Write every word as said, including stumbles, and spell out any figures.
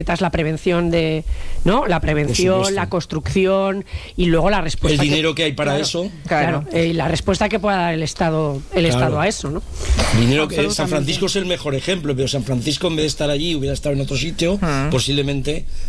la prevención de, ¿no? La prevención, la construcción y luego la respuesta. El dinero que, que hay para claro, eso. Claro, claro. Eh, la respuesta que pueda dar el Estado, el claro. Estado a eso, ¿no? Dinero que San Francisco es el mejor ejemplo, pero San Francisco en vez de estar allí hubiera estado en otro sitio, uh-huh. posiblemente